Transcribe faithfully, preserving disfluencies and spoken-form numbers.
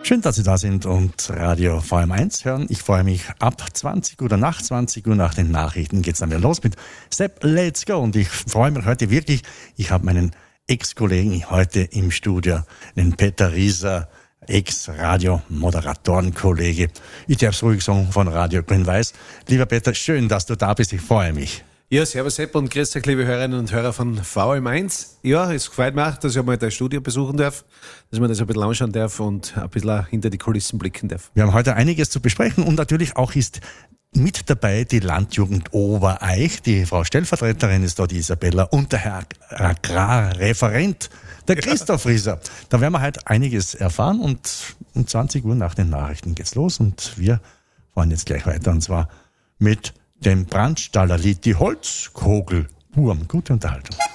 Schön, dass Sie da sind und Radio V M eins hören. Ich freue mich, ab zwanzig Uhr oder nach zwanzig Uhr nach den Nachrichten geht's dann wieder los mit Sepp Let's Go. Und ich freue mich heute wirklich, ich habe meinen Ex-Kollegen heute im Studio, den Peter Rieser, Ex-Radio-Moderatorenkollege. Ich darf es ruhig sagen, von Radio Grün-Weiß. Lieber Peter, schön, dass du da bist. Ich freue mich. Ja, servus Sepp und grüß euch, liebe Hörerinnen und Hörer von V M eins. Ja, es freut mich auch, dass ich mal dein Studio besuchen darf, dass man das ein bisschen anschauen darf und ein bisschen hinter die Kulissen blicken darf. Wir haben heute einiges zu besprechen und natürlich auch ist mit dabei die Landjugend Obereich. Die Frau Stellvertreterin ist da, die Isabella, und der Herr Agrarreferent, der Christoph Rieser. Da werden wir heute einiges erfahren und um zwanzig Uhr nach den Nachrichten geht's los und wir fahren jetzt gleich weiter und zwar mit dem Brandstaller Lied, die Holzkogelwurm. Gute Unterhaltung.